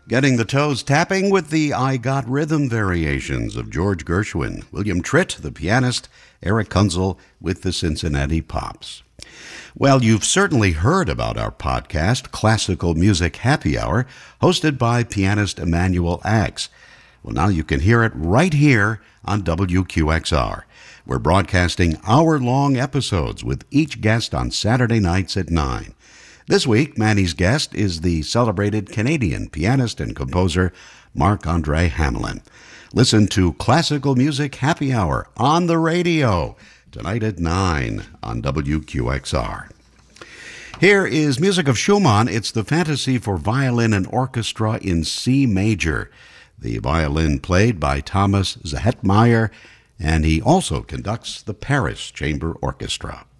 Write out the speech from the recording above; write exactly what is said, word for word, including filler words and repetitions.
Getting the toes tapping with the I Got Rhythm variations of George Gershwin, William Tritt, the pianist, Eric Kunzel with the Cincinnati Pops. Well, you've certainly heard about our podcast, Classical Music Happy Hour, hosted by pianist Emanuel Ax. Well, now you can hear it right here on W Q X R. We're broadcasting hour-long episodes with each guest on Saturday nights at nine. This week, Manny's guest is the celebrated Canadian pianist and composer Marc-Andre Hamelin. Listen to Classical Music Happy Hour on the radio tonight at nine on W Q X R. Here is music of Schumann. It's the Fantasy for Violin and Orchestra in C major. The violin played by Thomas Zehetmeier, and he also conducts the Paris Chamber Orchestra.